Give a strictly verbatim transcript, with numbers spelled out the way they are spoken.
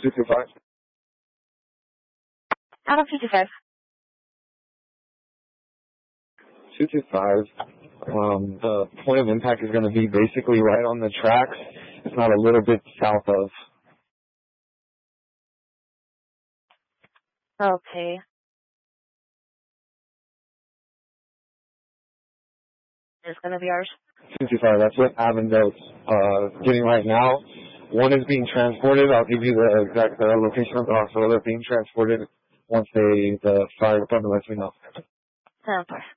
two two five. Out of two two five. two two five. Um, the point of impact is going to be basically right on the tracks. It's not a little bit south of. Okay. It's going to be ours. two two five, that's what Avondale's uh, getting right now. One is being transported. I'll give you the exact uh, location of the hospital. They're being transported once they, the fire department lets me know. Okay.